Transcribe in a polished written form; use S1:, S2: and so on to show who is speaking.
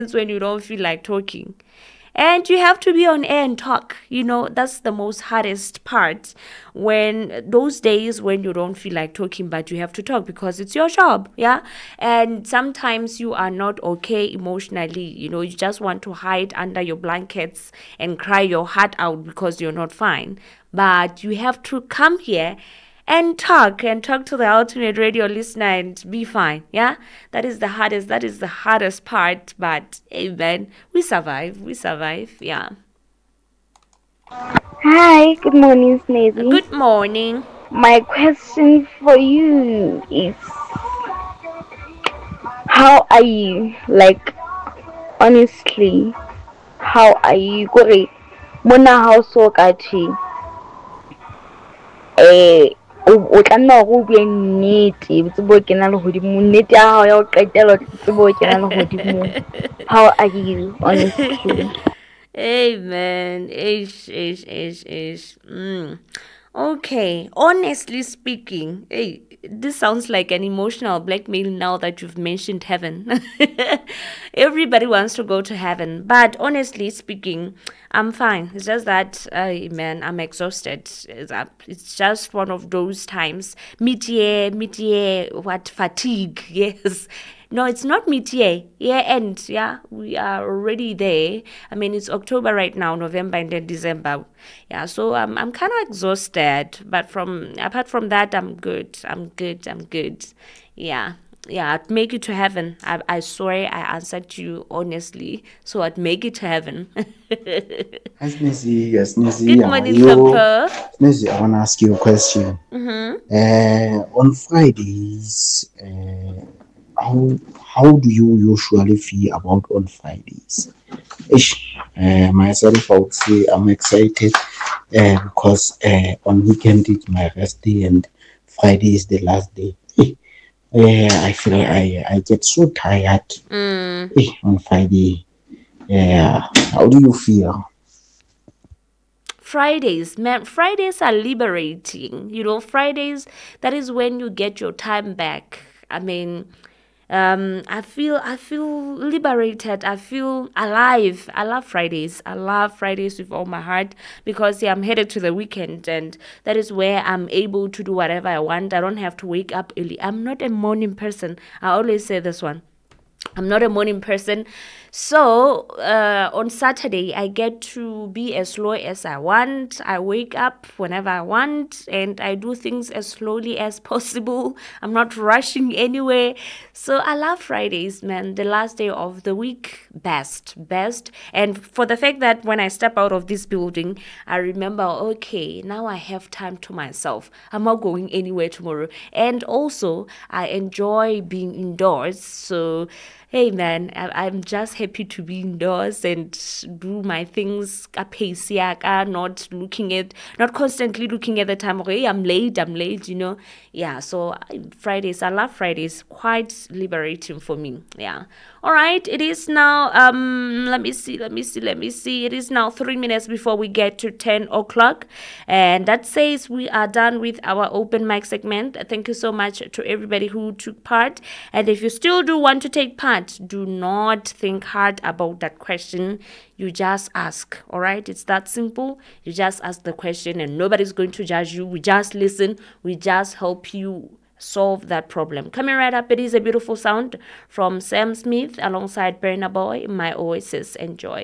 S1: when you don't feel like talking. And you have to be on air and talk. That's the most hardest part. When those days when you don't feel like talking, but you have to talk because it's your job. Yeah. And sometimes you are not okay emotionally. You just want to hide under your blankets and cry your heart out because you're not fine. But you have to come here and talk to the ultimate radio listener and be fine. Yeah, that is the hardest part, but hey man, we survive. Yeah.
S2: Hi, good morning, Snazzy.
S1: Good morning.
S2: My question for you is, how are you? Like, honestly, how are you? Kore, mona ha so kathi, eh, o tlameha hore o bue nnete, o tsebe ho kena lehodimo. Nnete ya hao ya ho qetela, o tsebe ho kena lehodimong. How are you, honestly?
S1: Hey man, ish. Okay, honestly speaking, hey, this sounds like an emotional blackmail now that you've mentioned heaven. Everybody wants to go to heaven, but honestly speaking, I'm fine. It's just that, man, I'm exhausted. It's just one of those times. Mid-year, what, fatigue, yes. No, it's not mid-year. Year end. Yeah, we are already there. I mean, it's October right now, November and then December. Yeah, so I'm kind of exhausted, but from apart from that, I'm good. I'm good. Yeah. Yeah, I'd make it to heaven. I swear I answered you honestly. So I'd make it to heaven.
S3: Hi, Sneezy. Yes, Sneezy,
S1: Good
S3: how are
S1: morning,
S3: you?
S1: Sampa.
S3: Sneezy, I want to ask you a question.
S1: Mm-hmm.
S3: On Fridays, how how do you usually feel about on Fridays? Ish, myself, I would say I'm excited because on weekend it's my rest day and Friday is the last day. I feel I get so tired
S1: Mm.
S3: on Friday. Yeah, how do you feel?
S1: Fridays, man, Fridays are liberating. Fridays, that is when you get your time back. I mean, I feel liberated. I feel alive. I love Fridays. I love Fridays with all my heart because yeah, I'm headed to the weekend and that is where I'm able to do whatever I want. I don't have to wake up early. I'm not a morning person. I always say this one. I'm not a morning person. So on Saturday, I get to be as slow as I want. I wake up whenever I want and I do things as slowly as possible. I'm not rushing anywhere. So I love Fridays, man. The last day of the week, best. And for the fact that when I step out of this building, I remember, okay, now I have time to myself. I'm not going anywhere tomorrow. And also, I enjoy being indoors. So hey man, I'm just happy to be indoors and do my things ka pace yaka, not constantly looking at the time. Okay, I'm late. Yeah, so Fridays, I love Fridays. Quite liberating for me. Yeah. All right, it is now. Let me see. It is now 3 minutes before we get to 10 o'clock, and that says we are done with our open mic segment. Thank you so much to everybody who took part. And if you still do want to take part, do not think hard about that question. You just ask. All right, it's that simple. You just ask the question, and nobody's going to judge you. We just listen. We just help you solve that problem. Coming right up, it is a beautiful sound from Sam Smith alongside Burna Boy, My Oasis. Enjoy.